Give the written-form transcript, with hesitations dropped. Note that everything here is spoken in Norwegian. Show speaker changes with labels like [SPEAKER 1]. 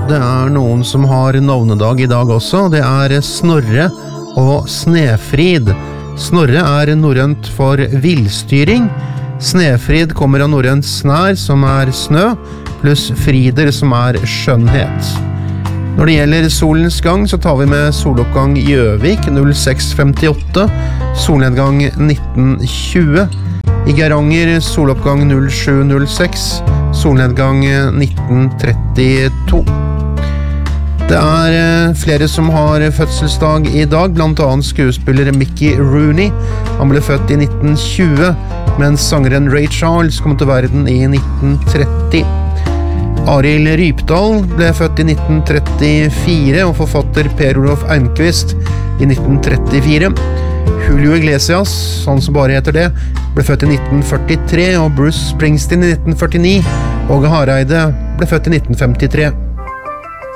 [SPEAKER 1] Det noen som har navnedag I dag også. Det Snorre og Snefrid. Snorre norrønt for villstyring. Snefrid kommer av norrønt snær, som snø, pluss frider, som skjønnhet. Når det gjelder solens gang, så tar vi med soloppgang Gjøvik 0658, solnedgang 1920. I Geiranger soloppgang 0706, solnedgang 1932. Det flere som har fødselsdag I dag, blant annet skuespiller Mickey Rooney. Han ble født I 1920, mens sangeren Ray Charles kom til verden I 1930. Arild Rypdal ble født I 1934, og forfatter Per Olof Enquist I 1934. Julio Iglesias, han som bare heter det, ble født I 1943, og Bruce Springsteen I 1949. Åge Hareide ble født I 1953.